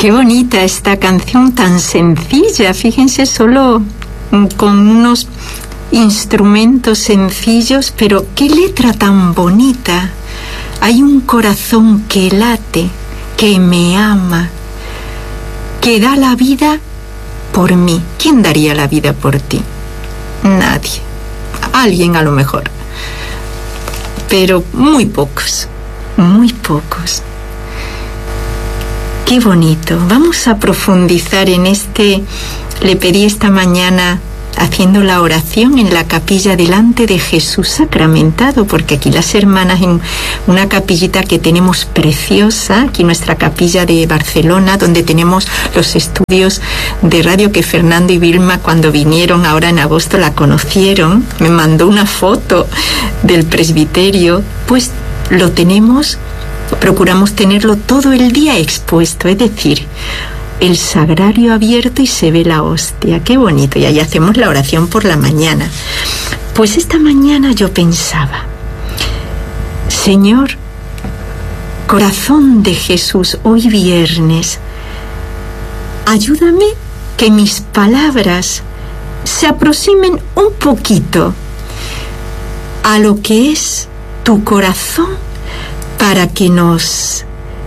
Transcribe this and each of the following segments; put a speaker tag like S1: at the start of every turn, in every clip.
S1: Qué bonita esta canción tan sencilla, fíjense, solo con unos instrumentos sencillos, pero qué letra tan bonita. Hay un corazón que late, que me ama, que da la vida por mí. ¿Quién daría la vida por ti? Nadie. Alguien a lo mejor. Pero muy pocos, muy pocos. Qué bonito. Vamos a profundizar en este. Le pedí esta mañana, haciendo la oración en la capilla delante de Jesús sacramentado, porque aquí las hermanas, en una capillita que tenemos preciosa, aquí nuestra capilla de Barcelona, donde tenemos los estudios de radio, que Fernando y Vilma, cuando vinieron ahora en agosto, la conocieron, me mandó una foto del presbiterio. Pues lo tenemos, procuramos tenerlo todo el día expuesto, es decir, el sagrario abierto y se ve la hostia. Qué bonito. Y ahí hacemos la oración por la mañana. Pues esta mañana yo pensaba, Señor, corazón de Jesús, hoy viernes, ayúdame que mis palabras se aproximen un poquito a lo que es tu corazón, para que nos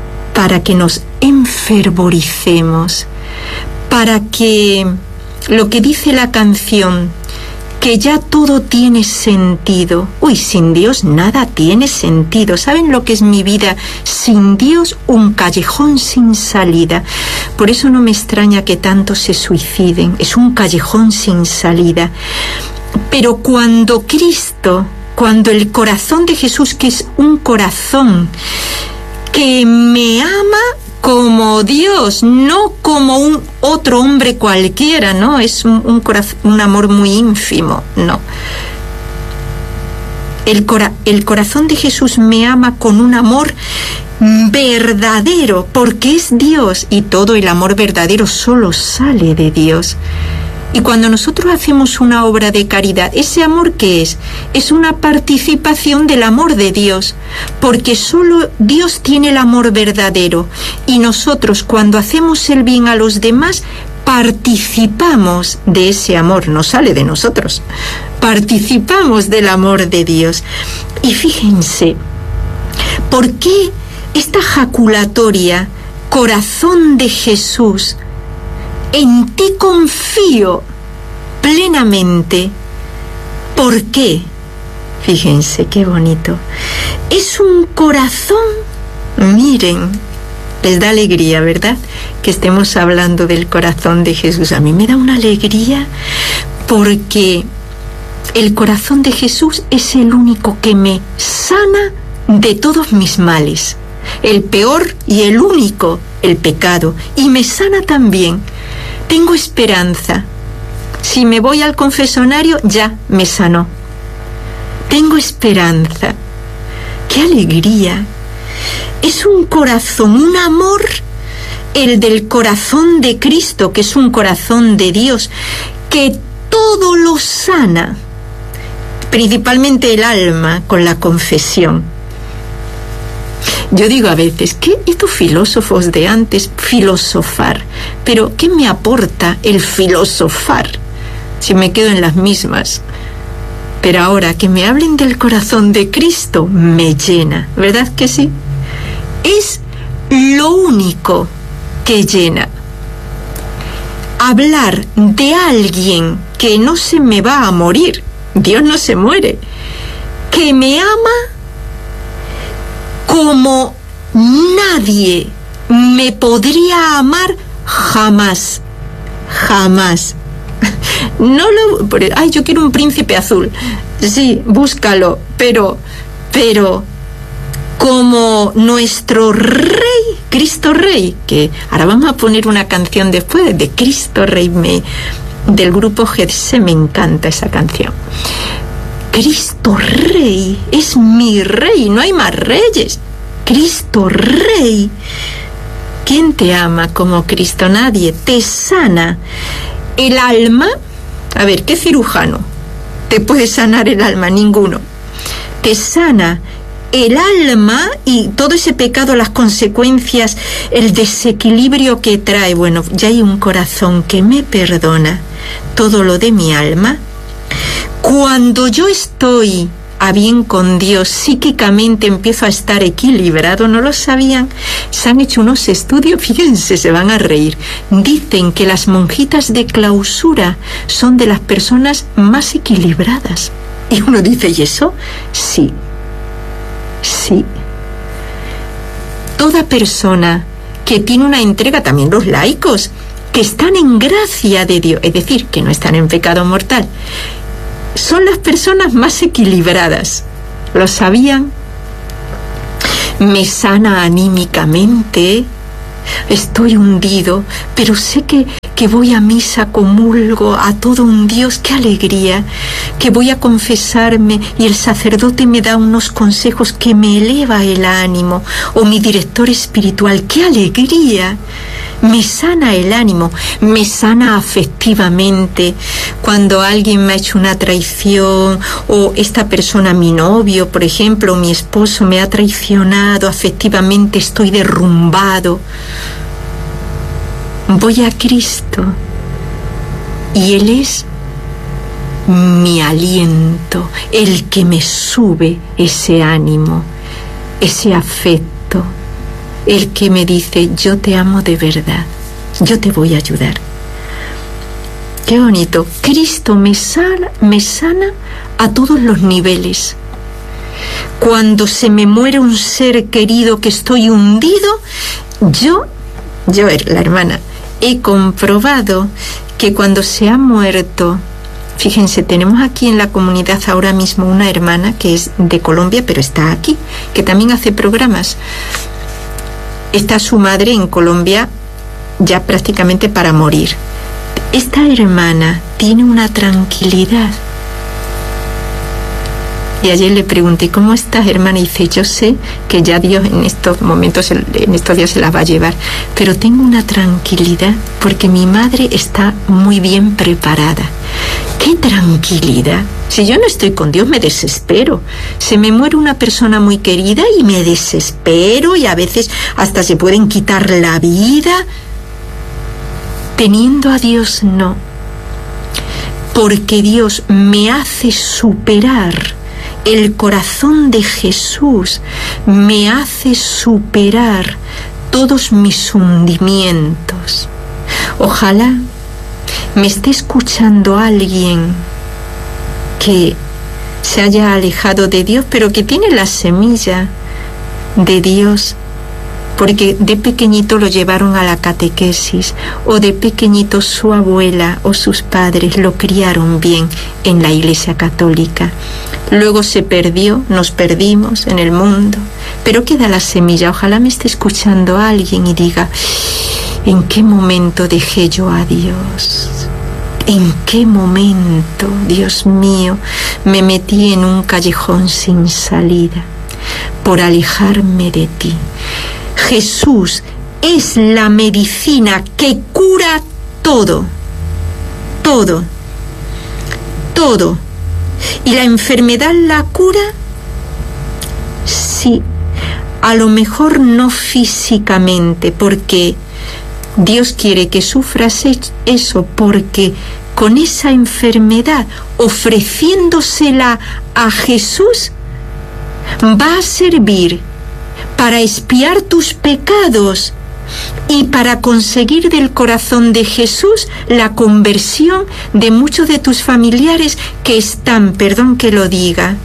S1: enfervoricemos, para que lo que dice la canción, que ya todo tiene sentido. Uy, sin Dios nada tiene sentido. ¿Saben lo que es mi vida? Sin Dios, un callejón sin salida. Por eso no me extraña que tantos se suiciden. Es un callejón sin salida. Pero cuando Cristo, cuando el corazón de Jesús, que es un corazón que me ama como Dios, no como un otro hombre cualquiera, ¿no? Es un amor muy ínfimo, no. El corazón de Jesús me ama con un amor verdadero, porque es Dios, y todo el amor verdadero solo sale de Dios. Y cuando nosotros hacemos una obra de caridad, ¿ese amor qué es? Es una participación del amor de Dios, porque solo Dios tiene el amor verdadero. Y nosotros, cuando hacemos el bien a los demás, participamos de ese amor, no sale de nosotros. Participamos del amor de Dios. Y fíjense, ¿por qué esta jaculatoria, corazón de Jesús? En ti confío plenamente. ¿Por qué? Fíjense qué bonito. Es un corazón, miren, les da alegría, ¿verdad? Que estemos hablando del corazón de Jesús. A mí me da una alegría porque el corazón de Jesús es el único que me sana de todos mis males. El peor y el único, el pecado. Y me sana también. Tengo esperanza. Si me voy al confesionario, ya me sanó. Tengo esperanza. ¡Qué alegría! Es un corazón, un amor, el del corazón de Cristo, que es un corazón de Dios, que todo lo sana, principalmente el alma, con la confesión. Yo digo a veces, ¿qué estos filósofos de antes filosofar? Pero ¿qué me aporta el filosofar si me quedo en las mismas? Pero ahora que me hablen del corazón de Cristo me llena, ¿verdad que sí? Es lo único que llena. Hablar de alguien que no se me va a morir, Dios no se muere, que me ama como nadie me podría amar jamás, jamás. No lo... Ay, yo quiero un príncipe azul. Sí, búscalo, pero como nuestro Rey, Cristo Rey, que ahora vamos a poner una canción después de Cristo Rey, del grupo Getse, me encanta esa canción. Cristo Rey es mi Rey, no hay más reyes. Cristo Rey. ¿Quién te ama como Cristo? Nadie. Te sana el alma. A ver, ¿qué cirujano te puede sanar el alma? Ninguno. Te sana el alma y todo ese pecado, las consecuencias, el desequilibrio que trae, bueno, ya hay un corazón que me perdona todo lo de mi alma. Cuando yo estoy a bien con Dios, psíquicamente empiezo a estar equilibrado. ¿No lo sabían? Se han hecho unos estudios, fíjense, se van a reír. Dicen que las monjitas de clausura son de las personas más equilibradas. Y uno dice, ¿y eso? Sí. Sí. Toda persona que tiene una entrega, también los laicos, que están en gracia de Dios, es decir, que no están en pecado mortal, son las personas más equilibradas. ¿Lo sabían? Me sana anímicamente, estoy hundido, pero sé que voy a misa, comulgo a todo un Dios, qué alegría, que voy a confesarme y el sacerdote me da unos consejos que me eleva el ánimo, o mi director espiritual, qué alegría. Me sana el ánimo, me sana afectivamente. Cuando alguien me ha hecho una traición, o esta persona, mi novio, por ejemplo, o mi esposo me ha traicionado afectivamente, estoy derrumbado. Voy a Cristo y Él es mi aliento, el que me sube ese ánimo, ese afecto, el que me dice, yo te amo de verdad, yo te voy a ayudar. Qué bonito. Cristo me sana a todos los niveles. Cuando se me muere un ser querido que estoy hundido, yo, la hermana, he comprobado que cuando se ha muerto, fíjense, tenemos aquí en la comunidad ahora mismo una hermana que es de Colombia, pero está aquí, que también hace programas. Está su madre en Colombia ya prácticamente para morir. Esta hermana tiene una tranquilidad. Y ayer le pregunté, ¿cómo estás, hermana? Y dice, yo sé que ya Dios en estos momentos, en estos días se la va a llevar, pero tengo una tranquilidad porque mi madre está muy bien preparada. ¡Qué tranquilidad! Si yo no estoy con Dios, me desespero. Se me muere una persona muy querida y me desespero, y a veces hasta se pueden quitar la vida. Teniendo a Dios, no. Porque Dios me hace superar. El corazón de Jesús me hace superar todos mis hundimientos. Ojalá me esté escuchando alguien que se haya alejado de Dios, pero que tiene la semilla de Dios, porque de pequeñito lo llevaron a la catequesis, o de pequeñito su abuela o sus padres lo criaron bien en la Iglesia Católica. Luego se perdió, nos perdimos en el mundo, pero queda la semilla. Ojalá me esté escuchando alguien y diga, ¿en qué momento dejé yo a Dios? ¿En qué momento, Dios mío, me metí en un callejón sin salida por alejarme de ti? Jesús es la medicina que cura todo, todo, todo. ¿Y la enfermedad la cura? Sí, a lo mejor no físicamente, porque Dios quiere que sufras eso, porque con esa enfermedad, ofreciéndosela a Jesús, va a servir para expiar tus pecados y para conseguir del corazón de Jesús la conversión de muchos de tus familiares que están, perdón que lo diga,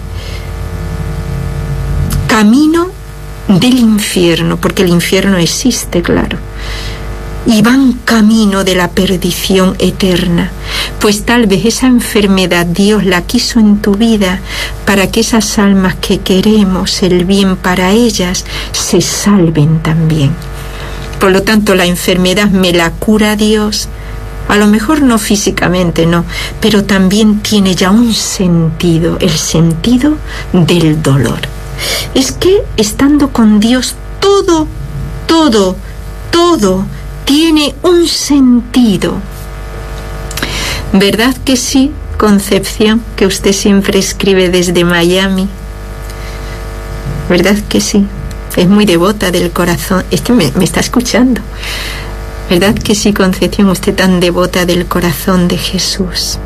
S1: camino del infierno, porque el infierno existe, claro, y van camino de la perdición eterna. Pues tal vez esa enfermedad Dios la quiso en tu vida para que esas almas que queremos el bien para ellas se salven también. Por lo tanto, la enfermedad me la cura Dios, a lo mejor no físicamente, no, pero también tiene ya un sentido, el sentido del dolor. Es que estando con Dios todo tiene un sentido. ¿Verdad que sí, Concepción, que usted siempre escribe desde Miami? ¿Verdad que sí? Es muy devota del corazón. Me está escuchando. ¿Verdad que sí, Concepción? Usted tan devota del corazón de Jesús.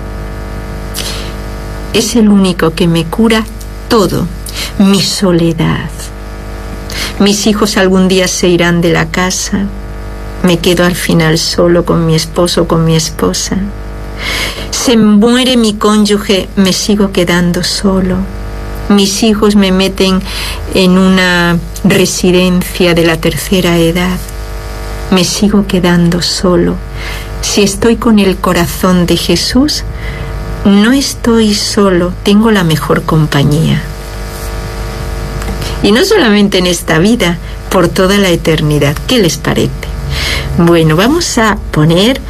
S1: Es el único que me cura todo. Mi soledad. Mis hijos algún día se irán de la casa. Me quedo al final solo con mi esposo, con mi esposa. Se muere mi cónyuge, me sigo quedando solo. Mis hijos me meten en una residencia de la tercera edad. Me sigo quedando solo. Si estoy con el corazón de Jesús, no estoy solo, tengo la mejor compañía. Y no solamente en esta vida, por toda la eternidad. ¿Qué les parece? Bueno, vamos a poner